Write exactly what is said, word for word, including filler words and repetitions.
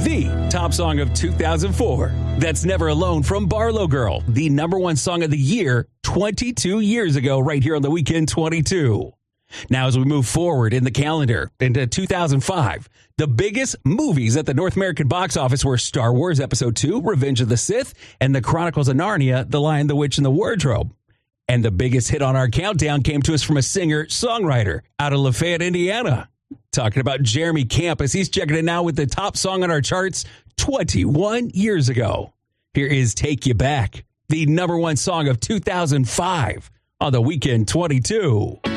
the top song of two thousand four. That's Never Alone from Barlow Girl, the number one song of the year twenty-two years ago, right here on the Weekend twenty-two. Now, as we move forward in the calendar into two thousand five, the biggest movies at the North American box office were Star Wars Episode two, Revenge of the Sith, and The Chronicles of Narnia, The Lion, the Witch, and the Wardrobe. And the biggest hit on our countdown came to us from a singer-songwriter out of Lafayette, Indiana. Talking about Jeremy Camp as he's checking it now with the top song on our charts twenty-one years ago. Here is Take You Back, the number one song of two thousand five on the Weekend twenty-two.